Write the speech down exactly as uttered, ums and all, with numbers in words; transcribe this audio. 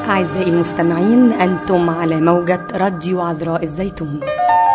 أعزائي المستمعين، أنتم على موجة راديو عذراء الزيتون.